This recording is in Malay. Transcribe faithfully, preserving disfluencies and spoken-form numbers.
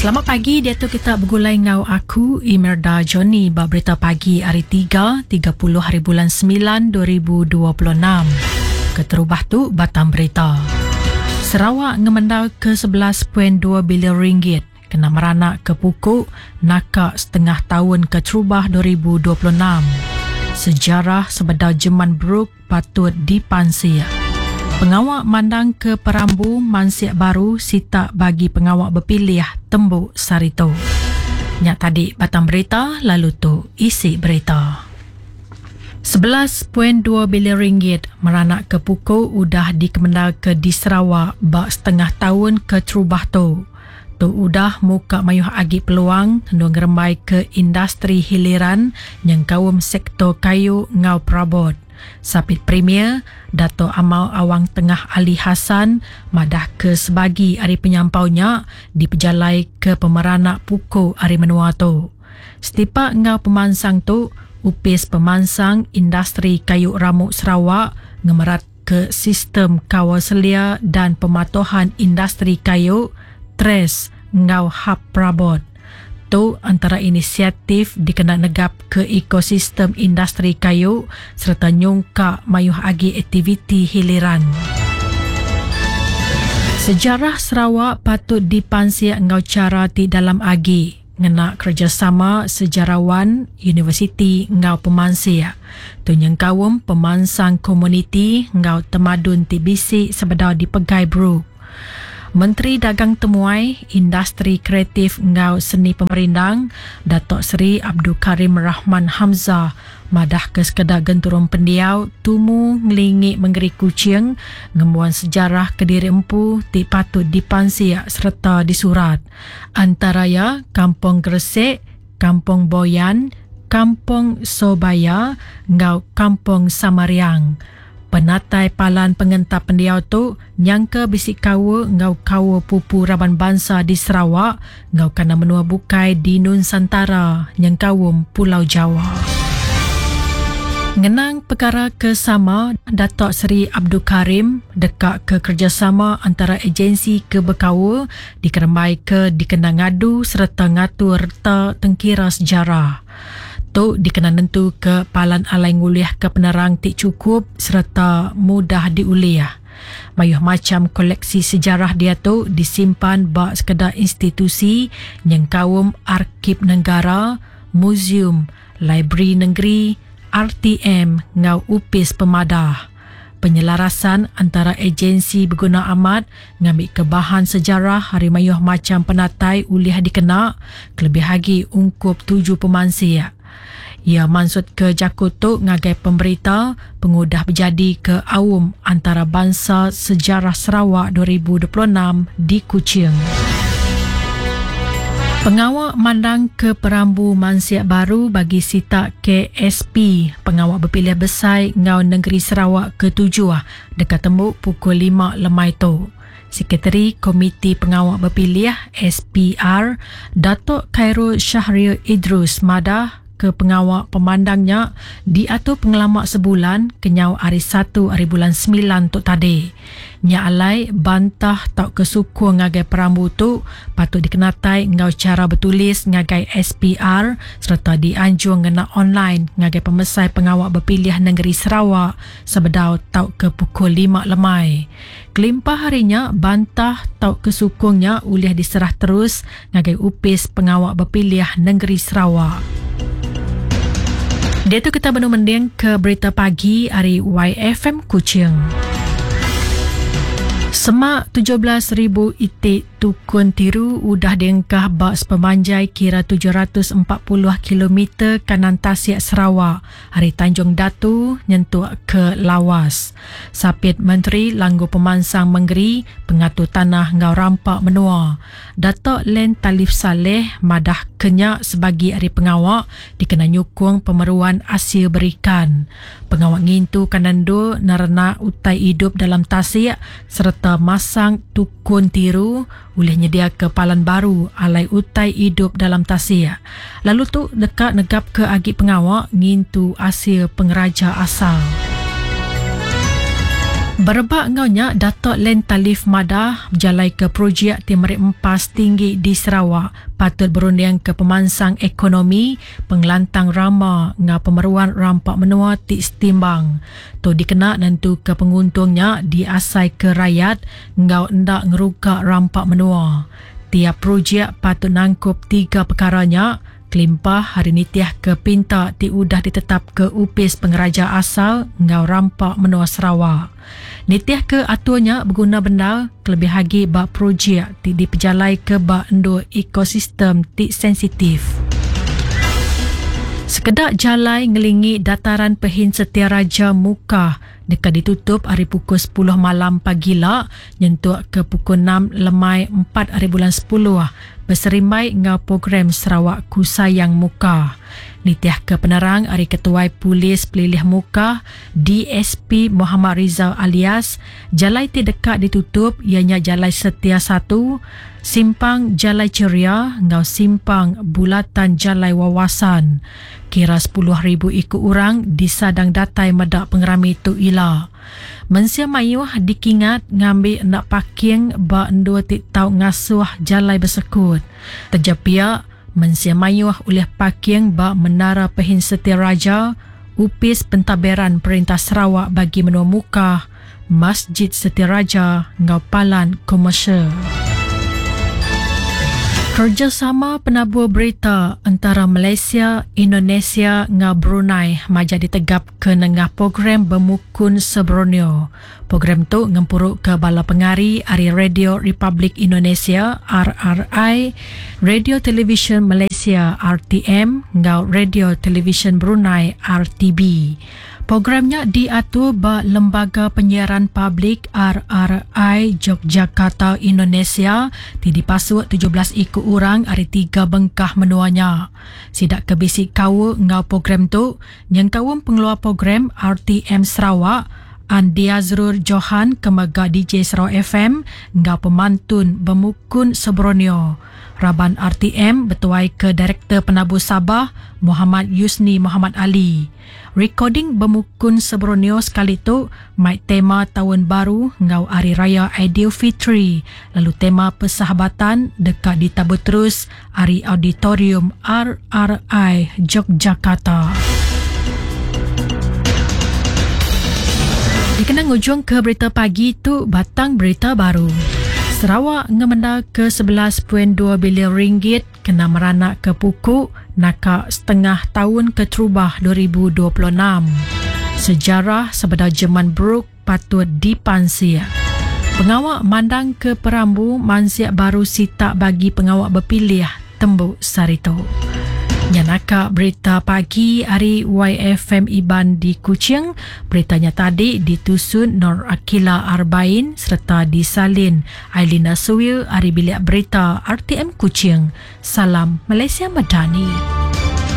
Selamat pagi, dia tu kita bergulai ngau aku Imelda Johnny bab berita pagi hari tiga, tiga puluh hari bulan sembilan dua ribu dua puluh enam. Keterubah tu batang berita. Sarawak ngemendal ke sebelas perpuluhan dua bilion ringgit kena meranak ke pukuk nakak setengah tahun keterubah dua ribu dua puluh enam. Sejarah sebedar Jerman Brook patut dipansir. Pengawak mandang ke Perambu Mansiak Baru sitak bagi pengawak berpilih tembuk Sarito. Nyak tadi batang berita, lalu tu isi berita. sebelas perpuluhan dua bilion ringgit meranak ke pukul udah dikemendal ke di Sarawak bak setengah tahun ke terubah tu. Tu udah muka mayuh agi peluang tendung remai ke industri hiliran yang kaum sektor kayu ngau perabot. Sapit Premier Dato' Amal Awang Tengah Ali Hassan madah ke sebagi hari penyampaunya diperjalai ke pemeranak pukul hari menua tu. Setipa ngau pemansang tu, upis pemansang industri kayu ramuk Sarawak ngemerat ke sistem kawal selia dan pematuhan industri kayu Tres ngau hab perabot. Tu antara inisiatif dikena negap ke ekosistem industri kayu serta nyungka mayuh agi aktiviti hiliran. Sejarah Sarawak patut dipansir ngau cara ti dalam agi ngena kerjasama sejarawan Universiti ngau pemansir. Tu nyengkawum pemansang komuniti ngau temadun ti bisi sebedar di Pegai Brook. Menteri Dagang Temuai, Industri Kreatif ngau Seni Pemerindang, Datuk Seri Abdul Karim Rahman Hamzah madah ke sekedar genturung pendiau tumu ngelingi menggeri kucing ngemuan sejarah Kediri Empu ti patut dipansir serta disurat. Antaranya Kampung Gresik, Kampung Boyan, Kampung Sobaya ngau Kampung Samariang. Penatai palan pengentap pendiau tu nyangka bisik kawa ngau kawa pupu Raban Bangsa di Sarawak ngau kana menua bukai di Nusantara nyangkawum Pulau Jawa. Ngenang perkara kesama, Datuk Seri Abdul Karim dekat ke kerjasama antara agensi ke berkawa dikeremai ke dikena ngadu serta ngatur reta tengkira sejarah. Tu dikena nentu ke palan alai nguliah ke penerang tik cukup serta mudah diuliah. Mayuh macam koleksi sejarah dia tu disimpan bak sekedar institusi yang kaum Arkib Negara, Museum, Library Negeri, R T M ngau upis pemadah. Penyelarasan antara agensi berguna amat ngambil ke bahan sejarah hari mayuh macam penatai uliah dikena kelebih lagi ungkup tujuh pemansir. Ia maksud ke Jakutuk ngagai pemberita pengudah berjadi ke awum antara bangsa sejarah Sarawak dua ribu dua puluh enam di Kuching. Pengawak mandang ke Perambu Mansiak Baru bagi sitak K S P pengawak berpilih besar ngau negeri Sarawak ketujuh dekat tembuk pukul lima lemai tu. Sekretari Komiti Pengawak Berpilih S P R Datuk Khairul Syahril Idrus madah ke pengawak pemandangnya diatur pengelamak sebulan kenyau hari satu hari bulan sembilan tu tadi. Nya alai bantah tak kesuku ngagai Perambu tu patut dikenatai ngau cara bertulis ngagai S P R serta dianjur ngena online ngagai pemesai pengawak berpilih negeri Sarawak sebedau tau ke pukul lima lemai. Kelimpah harinya bantah tau kesukungnya uliah diserah terus ngagai upis pengawak berpilih negeri Sarawak. Dia tu kita benar mending ke berita pagi hari Y F M Kuching. Semak tujuh belas ribu itik tukun tiru udah diengkah bak sepemanjai kira tujuh ratus empat puluh kilometer kanan Tasik Sarawak hari Tanjung Datu nyentuh ke Lawas. Sapit Menteri Langgu Pemansang Menggeri pengatur tanah ngau rampak menua. Datuk Len Talif Saleh madah kenyak sebagi hari pengawak dikena nyukung pemeruan hasil berikan. Pengawak ngintu kanando narana utai hidup dalam Tasik serta masang tukun tiru boleh nyedia kepalan baru alai utai hidup dalam Tasik. Lalu tu dekat negap ke agi pengawak ngintu hasil pengeraja asal. Berebak ngaunya Datuk Len Talif Madah berjalai ke projek Timerik Empas tinggi di Sarawak patut berunding ke pemansang ekonomi pengelantang rama ngau pemeruan rampak menua ti setimbang. Tu dikena nentu ke penguntungnya diasai ke rakyat ngau ndak ngeruka rampak menua. Tiap projek patut nangkup tiga perkaranya. Kelimpah hari nitiah ke pinta ti udah ditetap ke upis pengeraja asal ngau rampak menua Sarawak. Nitiah ke atuanya berguna benda kelebih lagi bak projek ti diperjalai ke bak endo ekosistem ti sensitif. Sekedak jalai ngelingi dataran Pehin Setiaraja Mukah dekat ditutup hari pukul sepuluh malam pagi lah nyentuh ke pukul enam lemai empat hari bulan sepuluh berserimbai ngau program Sarawak Ku Sayang Mukah. Nitiah ke penerang hari Ketuai Polis Pelilih Mukah D S P Muhammad Rizal alias jalai ti dekat ditutup ianya jalai Setia satu, simpang jalai Ceria ngau simpang bulatan jalai Wawasan. Kira sepuluh ribu ikut orang disadang datai medak pengerami tu ila. Mensia mayuh dikingat ngambil nak parking ba endua tik tau ngasuh jalai bersekut. Terjapia mensia mayuh oleh parking ba Menara Pehin Setiaraja, upis pentadbiran Perintah Sarawak bagi menua Mukah, Masjid Setiaraja ngau palan komersial. Kerjasama penabur berita antara Malaysia, Indonesia ngau Brunei maja ditegap ke nengah program Bermukun Seborneo. Program tu ngempuruk ke bala pengari ari Radio Republik Indonesia R R I, Radio Television Malaysia R T M ngau Radio Television Brunei R T B. Programnya diatur ba Lembaga Penyiaran Publik R R I Yogyakarta Indonesia ti dipasuk tujuh belas ikut orang hari tiga bengkah menuanya. Sidak kebisik kawu ngau program tu, yang kawum pengeluar program R T M Sarawak Andi Azrul Johan Kemaga D J Sarawak F M ngau pemantun Bermukun Seborneo. Raban R T M bertuai ke Direktur Penabur Sabah Muhammad Yusni Muhammad Ali. Recording Bermukun Seborneo sekali tu mai tema Tahun Baru ngau Hari Raya Aidilfitri, lalu tema Persahabatan dekat ditabur terus Hari Auditorium R R I Yogyakarta. Dikenang ujung ke berita pagi tu batang berita baru. Sarawak ngemenda ke sebelas perpuluhan dua bilion ringgit kena meranak ke pukuk nakak setengah tahun keterubah dua ribu dua puluh enam. Sejarah sebenar Jerman Brook patut dipansir. Pengawak mandang ke Perambu mansiak baru sitak bagi pengawak berpilih tembuk sarito. Nyanaka berita pagi hari Y F M Iban di Kuching. Beritanya tadi ditusun Nur Akila Arbain serta disalin Ailina Suwil hari bilik berita R T M Kuching. Salam Malaysia Madani.